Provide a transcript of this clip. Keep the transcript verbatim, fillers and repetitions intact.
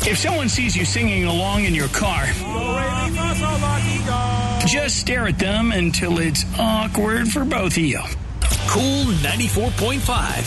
If someone sees you singing along in your car, just stare at them until it's awkward for both of you. Cool ninety-four point five.